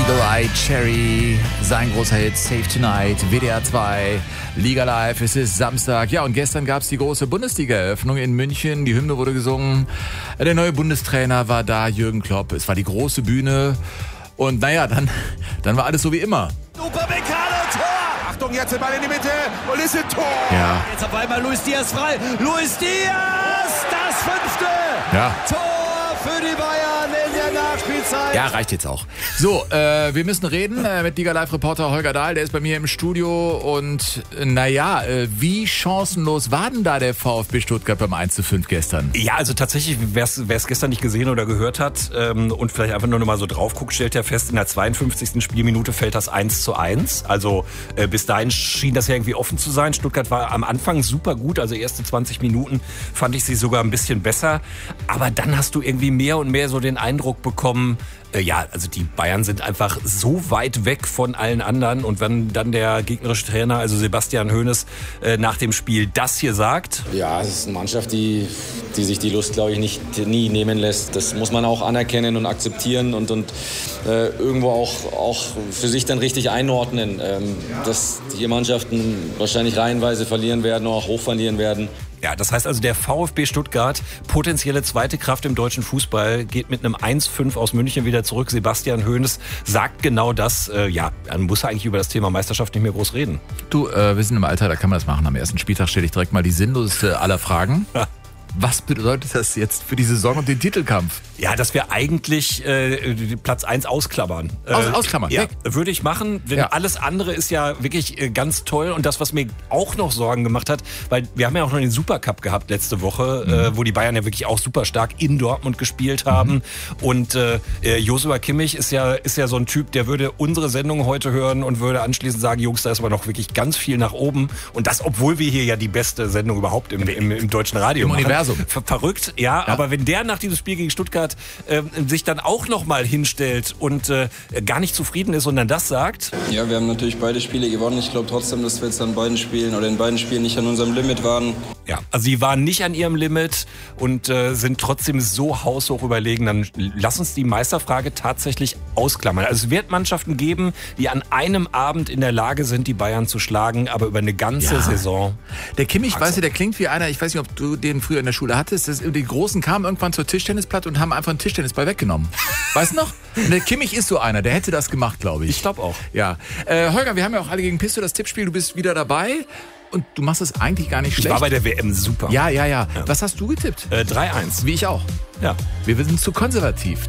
Ray Cherry, sein großer Hit Save Tonight, WDR 2, Liga Live, es ist Samstag. Ja, und gestern gab es die große Bundesliga-Eröffnung in München. Die Hymne wurde gesungen. Der neue Bundestrainer war da, Jürgen Klopp. Es war die große Bühne. Und naja, dann war alles so wie immer. Upamecano, Tor! Achtung, jetzt der Ball in die Mitte und ist ein Tor! Ja. Jetzt auf einmal Luis Diaz frei. Luis Diaz, das 5. Ja. Tor für die Bayern in der Nachspielzeit. Ja, reicht jetzt auch. So, wir müssen reden mit Liga-Live-Reporter Holger Dahl. Der ist bei mir im Studio. Und naja, wie chancenlos war denn da der VfB Stuttgart beim 1:5 gestern? Ja, also tatsächlich, wer es gestern nicht gesehen oder gehört hat und vielleicht einfach nur noch mal so drauf guckt, stellt er fest, in der 52. Spielminute fällt das 1:1. Also bis dahin schien das ja irgendwie offen zu sein. Stuttgart war am Anfang super gut, also erste 20 Minuten fand ich sie sogar ein bisschen besser. Aber dann hast du irgendwie mehr und mehr so den Eindruck bekommen, also die Bayern sind einfach so weit weg von allen anderen. Und wenn dann der gegnerische Trainer, also Sebastian Hoeneß, nach dem Spiel das hier sagt. Ja, es ist eine Mannschaft, die sich die Lust, glaube ich, nie nehmen lässt. Das muss man auch anerkennen und akzeptieren und irgendwo auch für sich dann richtig einordnen. Dass hier Mannschaften wahrscheinlich reihenweise verlieren werden, auch hoch verlieren werden. Ja, das heißt also, der VfB Stuttgart, potenzielle zweite Kraft im deutschen Fußball, geht mit einem 1:5 aus München wieder zurück. Sebastian Hoeneß sagt genau das. Dann muss er eigentlich über das Thema Meisterschaft nicht mehr groß reden. Du, wir sind im Alter, da kann man das machen. Am ersten Spieltag stelle ich direkt mal die sinnloseste aller Fragen. Was bedeutet das jetzt für die Saison und den Titelkampf? Ja, dass wir eigentlich Platz 1 ausklammern. Ausklammern, ja, weg. Würde ich machen, denn alles andere ist ja wirklich ganz toll. Und das, was mir auch noch Sorgen gemacht hat, weil wir haben ja auch noch den Supercup gehabt letzte Woche, wo die Bayern ja wirklich auch super stark in Dortmund gespielt haben. Und Joshua Kimmich ist ja so ein Typ, der würde unsere Sendung heute hören und würde anschließend sagen, Jungs, da ist aber noch wirklich ganz viel nach oben. Und das, obwohl wir hier ja die beste Sendung überhaupt im deutschen Radio machen. Universum. Verrückt, ja, aber wenn der nach diesem Spiel gegen Stuttgart sich dann auch nochmal hinstellt und gar nicht zufrieden ist, sondern das sagt. Ja, wir haben natürlich beide Spiele gewonnen. Ich glaube trotzdem, dass wir jetzt an beiden Spielen oder in beiden Spielen nicht an unserem Limit waren. Ja, also sie waren nicht an ihrem Limit und sind trotzdem so haushoch überlegen. Dann lass uns die Meisterfrage tatsächlich ausklammern. Also es wird Mannschaften geben, die an einem Abend in der Lage sind, die Bayern zu schlagen, aber über eine ganze Saison. Der Kimmich, weißt du, der klingt wie einer, ich weiß nicht, ob du den früher in der Schule hattest, die Großen kamen irgendwann zur Tischtennisplatte und haben einfach einen Tischtennisball weggenommen. Weißt du noch? Und der Kimmich ist so einer, der hätte das gemacht, glaube ich. Ich glaube auch. Ja. Holger, wir haben ja auch alle gegen Pisto das Tippspiel, du bist wieder dabei. Und du machst es eigentlich gar nicht schlecht. Ich war bei der WM super. Ja. Was hast du getippt? 3-1. Wie ich auch. Ja. Wir sind zu konservativ,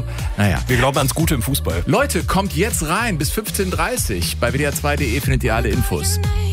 Wir glauben ans Gute im Fußball. Leute, kommt jetzt rein bis 15:30 Bei WDR2.de findet ihr alle Infos.